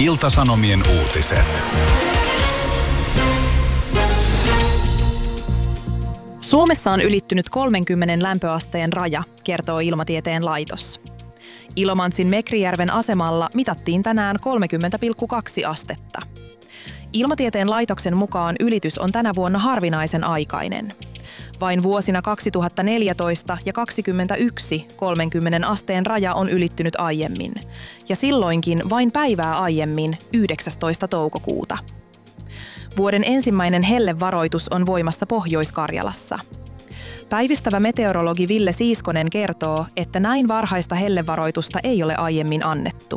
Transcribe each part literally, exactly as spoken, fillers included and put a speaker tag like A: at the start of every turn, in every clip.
A: Ilta-Sanomien uutiset.
B: Suomessa on ylittynyt kolmenkymmenen lämpöasteen raja, kertoo Ilmatieteen laitos. Ilomantsin Mekrijärven asemalla mitattiin tänään kolmekymmentä pilkku kaksi astetta. Ilmatieteen laitoksen mukaan ylitys on tänä vuonna harvinaisen aikainen. Vain vuosina kaksituhattaneljätoista ja kaksikymmentäyksi kolmenkymmenen asteen raja on ylittynyt aiemmin, ja silloinkin vain päivää aiemmin yhdeksästoista toukokuuta. Vuoden ensimmäinen hellevaroitus on voimassa Pohjois-Karjalassa. Päivystävä meteorologi Ville Siiskonen kertoo, että näin varhaista hellevaroitusta ei ole aiemmin annettu.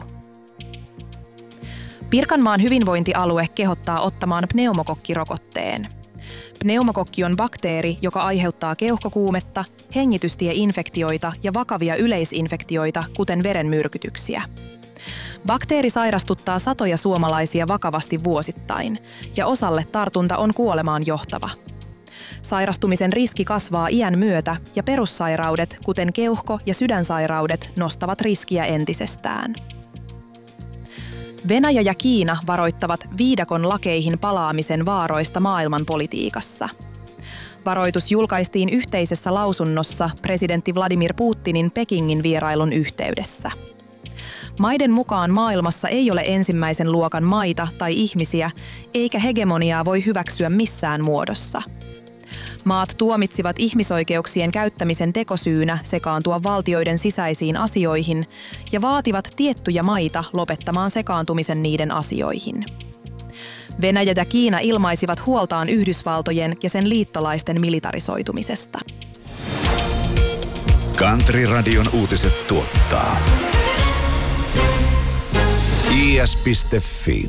B: Pirkanmaan hyvinvointialue kehottaa ottamaan pneumokokkirokotteen. Pneumokokki on bakteeri, joka aiheuttaa keuhkokuumetta, hengitystieinfektioita ja vakavia yleisinfektioita, kuten verenmyrkytyksiä. Bakteeri sairastuttaa satoja suomalaisia vakavasti vuosittain, ja osalle tartunta on kuolemaan johtava. Sairastumisen riski kasvaa iän myötä, ja perussairaudet, kuten keuhko- ja sydänsairaudet, nostavat riskiä entisestään. Venäjä ja Kiina varoittavat viidakon lakeihin palaamisen vaaroista maailmanpolitiikassa. Varoitus julkaistiin yhteisessä lausunnossa presidentti Vladimir Putinin Pekingin vierailun yhteydessä. Maiden mukaan maailmassa ei ole ensimmäisen luokan maita tai ihmisiä, eikä hegemoniaa voi hyväksyä missään muodossa. Maat tuomitsivat ihmisoikeuksien käyttämisen tekosyynä sekaantua valtioiden sisäisiin asioihin ja vaativat tiettyjä maita lopettamaan sekaantumisen niiden asioihin. Venäjä ja Kiina ilmaisivat huoltaan Yhdysvaltojen ja sen liittolaisten militarisoitumisesta.
A: Country-radion uutiset tuottaa i s piste f i.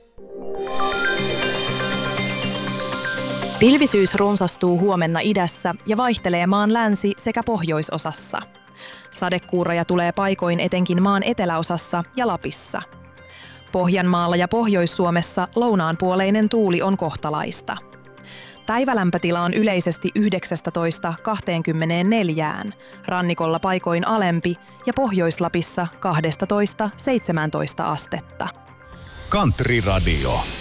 B: Pilvisyys runsastuu huomenna idässä ja vaihtelee maan länsi- sekä pohjoisosassa. Sadekuuroja tulee paikoin etenkin maan eteläosassa ja Lapissa. Pohjanmaalla ja Pohjois-Suomessa lounaanpuoleinen tuuli on kohtalaista. Päivälämpötila on yleisesti yhdeksästätoista kaksikymmentäneljä, rannikolla paikoin alempi ja Pohjois-Lapissa kaksitoista seitsemäntoista astetta.
A: Country Radio.